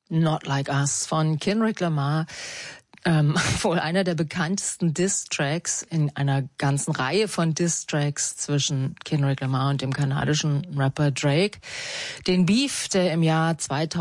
Not Like Us von Kendrick Lamar. Wohl einer der bekanntesten Diss-Tracks in einer ganzen Reihe von Diss-Tracks zwischen Kendrick Lamar und dem kanadischen Rapper Drake. Den Beef, der im Jahr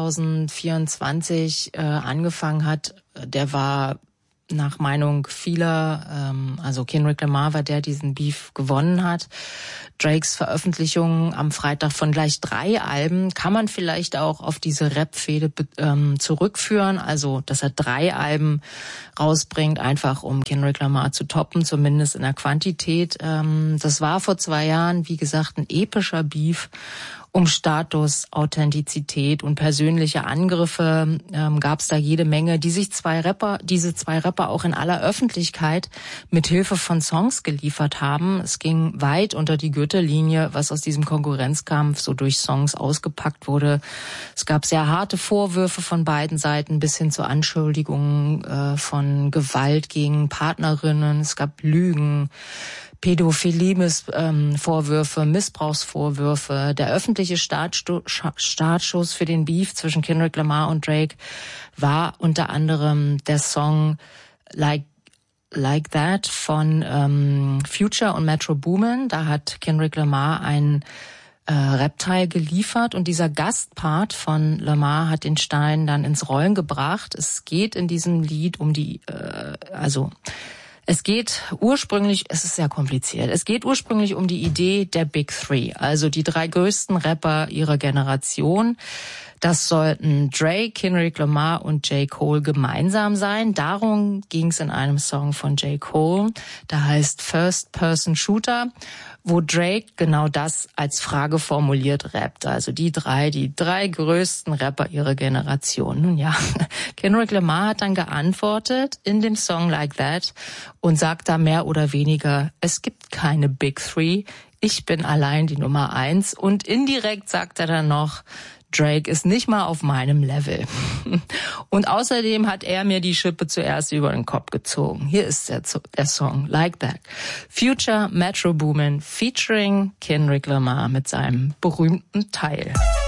2024 angefangen hat, der war nach Meinung vieler, also Kendrick Lamar war der diesen Beef gewonnen hat. Drakes Veröffentlichung am Freitag von gleich 3 Alben kann man vielleicht auch auf diese Rap-Fehde zurückführen. Also, dass er 3 Alben rausbringt, einfach um Kendrick Lamar zu toppen, zumindest in der Quantität. Das war vor 2 Jahren, wie gesagt, ein epischer Beef um Status, Authentizität und persönliche Angriffe. Gab es da jede Menge, die sich diese zwei Rapper auch in aller Öffentlichkeit mit Hilfe von Songs geliefert haben. Es ging weit unter die Gürtellinie, was aus diesem Konkurrenzkampf so durch Songs ausgepackt wurde. Es gab sehr harte Vorwürfe von beiden Seiten bis hin zu Anschuldigungen von Gewalt gegen Partnerinnen. Es gab Lügen, Pädophilie-Vorwürfe, Missbrauchsvorwürfe. Der öffentliche Startschuss für den Beef zwischen Kendrick Lamar und Drake war unter anderem der Song Like That von Future und Metro Boomin. Da hat Kendrick Lamar einen Rap-Teil geliefert und dieser Gastpart von Lamar hat den Stein dann ins Rollen gebracht. Es geht in diesem Lied um die, es geht ursprünglich um die Idee der Big Three, also die 3 größten Rapper ihrer Generation. Das sollten Drake, Kendrick Lamar und J. Cole gemeinsam sein. Darum ging es in einem Song von J. Cole, der heißt First Person Shooter, wo Drake genau das als Frage formuliert rappt. Also die drei größten Rapper ihrer Generation. Nun ja, Kendrick Lamar hat dann geantwortet in dem Song Like That und sagt da mehr oder weniger, es gibt keine Big Three, ich bin allein die Nummer 1. Und indirekt sagt er dann noch, Drake ist nicht mal auf meinem Level. Und außerdem hat er mir die Schippe zuerst über den Kopf gezogen. Hier ist der Song Like That. Future, Metro Boomin featuring Kendrick Lamar mit seinem berühmten Teil.